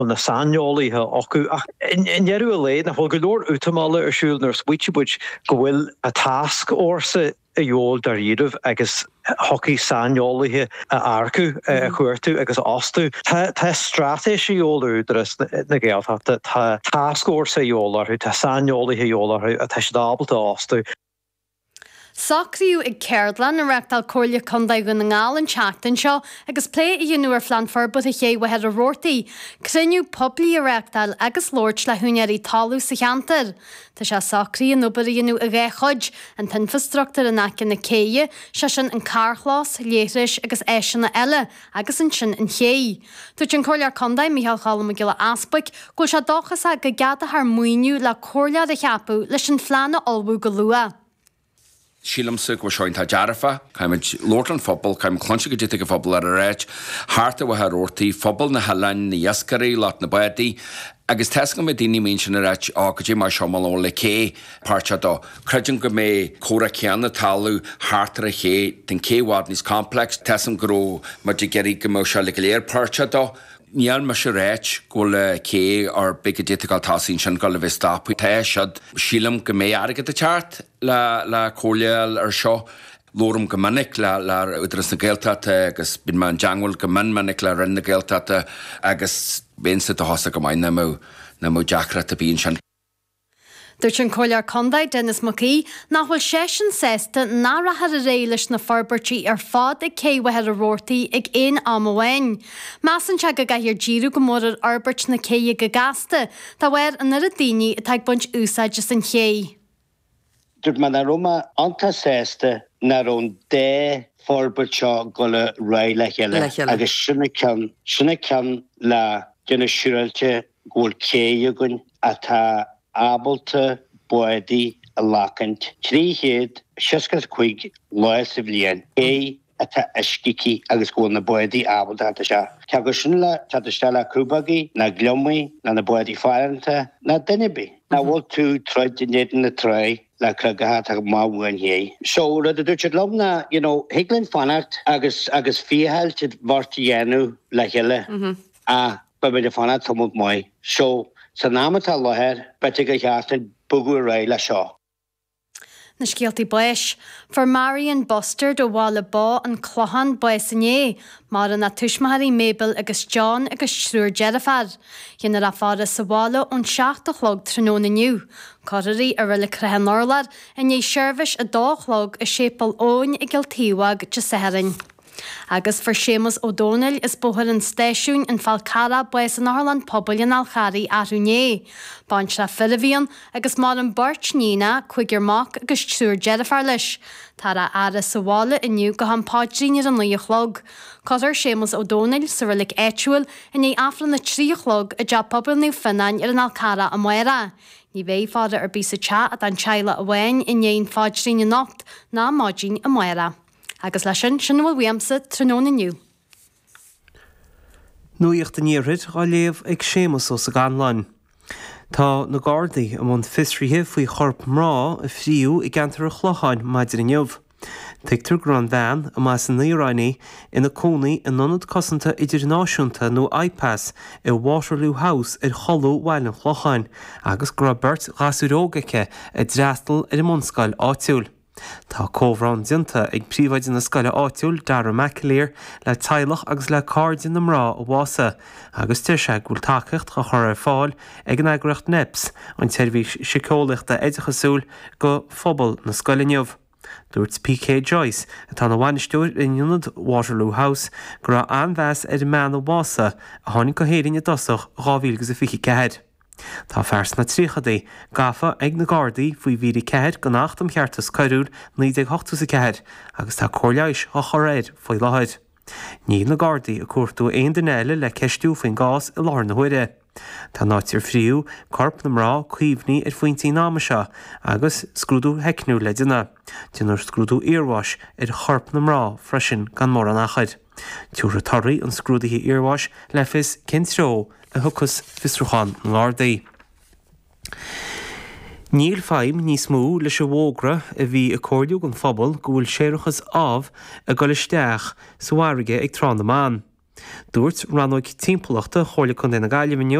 na sanolaithe acu ach in dhearú a lé na bhfuil go leor útamála ar siúil nar smuoite buid go bhfuil a tasc orsa a dheol dar iadamh agus hoci sanolaithe a arcu a chuirtú agus ostú. Tá stratéisi dheolú na Gaeltachta tá tasc orsa dheolarthú tá sanolaithe dheolarthú a tá dábalta ostú. Sacríú ag Cairdelan na reachtal cóirle condaigh go na ngáil an teachtain seo agus plé i dhéanú ar phlean forbud a chéad head a rórtaí. Crinniú poblí a reachtal agus lóirt le húneirí talú sa cheantar. Tá sé sacrí an obair a dhéanú a réchuid an tinfastruachtar an acin na céie se sin an carchlás, léiris agus éisina eile agus an sin an chéí. Dúirt an cóirlear condaigh Micheál Chalam Gile Aspaig go se dochas a go gada th muoinú le cóirlear a cheapú leis an phleanna olbú go lua. Sílamsa go seoin tá dearafa, caiimid Lortland fphobal, caiim clonse go dtí go fphobal ar a réit, háarta bhatha rórtaí, fphobal na halainn na iascarí, lát na baidí, agus teasca me daoine mín sin a réit á go dtí mar seomal ó le cé páirte dó. Creideann go mé córa ceanna talú háartar a ché den céhhád níos complex, teasam goró mar de geirí go mó se le go léir páirte dó. Níall me se réit go le cé ar big a détagáil tasín sin go le bheith stopú. Tá siad sílam go mé airgad a teart le cóirleal ar seo. Lórum go minic le udras na Gaeltachta agus bin man deanghfuil go minic le rinn na Gaeltachta agus bénsa a hosa go maith na mó deachrat a bíon sin. Dúirt an cóirlear condaigh Dennis McKee nach bhfuil sésin sésta ná rathair a ré leis na forbartí ar fád ag céhhead a rórtaí ag éon am amháin. Measan se go gaiir díú go mór ar arbert na céie go gasta, tá bhhair an ar a daoine a teag buint úsáid just an ché. Dúirt man na Roma anta sésta na rón dé forbert seo go le ré le heile agus sinna cean le duna siúilte ggóil céie gunn a tá ábalta buidí a lacant. Trí héad, 65 lois a bhliain. A tá iscici agus gúil na buidí ábalta anta se. Tá go sin le tá le cúbagaí, na gliomaí, na buidí fáilanta, na duinebí. Na bhfuil tú troid dinéad na tré le crugatha a máhain hé. So rud a dúirt lom na, higlinn fanart agus fíhailte bhharta dhéanú le heile a ba bid a fanart tomult mai. So sa námatá láthir bete go cheartan bugu ré le seo. Na scialtaí buis, for Marion Buster do bhála bá an clohan buisané, mar na tuismathaí Mabel agus John agus Srúr Jerafar. Dhéannar a fáda sa bhála ón 7 chlog tróna nniu. Coirí a riile crehan orlar a ní seirbhis a 2 chlog a sépal óin i giltíhag de Saharin. Agus for Seamus O'Donnell is bóthir an stéisiún in Falcara bues an Ireland pobl in Alchari arúné. Báint le Filivian agus mar an Bart Nína chuigir Mac agus Srúr Jerafar leis. Tá a ara sa bhála inniu go han pádríine an líochlog. Cotar Seamus O'Donnell sa rilik éitiúil in é afran na tríochlog a deap pobl níu finnain ar an Alcara a muire. Ní bhéh fáda ar bí sa cha a an teile a bhain in éon pádríine nocht ná mádín a muire. Agus lei sin bhfuil wiamsa tróna nniu. Nuíocht a níorrid á léamh ag Seamus ó sa Ganlainn. Tá na Gardaí am an fisrithe faoi chorp mrá a phríú i gceantar a chlocháin maidir inniuh. Teictar gran bhean a más an níráinaí ina cónaí in nonad cosanta idirnáisiúnta nó iPass i Waterloo House ar cholú bhhail an chlocháin agus grabert gasúrógacha a dreastal ar i monscail áitiúil. Tá cóhrán dinta ag príomhaid na scoile áitiúil Dara McAleer le teilech agus le cardin na mrá ó bhása, agus tuirse gúil tacacht go chur ar fáil ag an agracht NEPS an teirbhís sicólaachta éidechasúil go phobal na scoile inniuh. Dúirt PK Joyce atá na bhainisteúir in Unad Waterloo House go raibh anmheas ar meán ó bhása a tháinig go héirín a dosach 2024. Tá fers na tríchadaí gafa ag na Gardaí faoi bhírí cehead go nacht am cheartas coirúil 1984 agus tá cóirleis a choréid faoi láthid. Ní na Gardaí a cuairtú aon den eile le ceistú faoin gás i lár na huire. Tá náitir fríú corp na mrá cuimhní ar faointí námaise agus scrúdú heicnú le duna. Dinar scrúdú iarmhais ar chorp na mrá freisin gan mór an achad. Túra toraí an scrúdaí iarmhais le fis cintró a thuchas fisrúchan na Gardaí. Níl feim níos mú leis a bhógra a bhí a cóirliú an phobal go bhfuil séireachas ábh a go leisteach sa bharige ag trán amán. Dúirt ranóid timpachta chola chun déna gaiile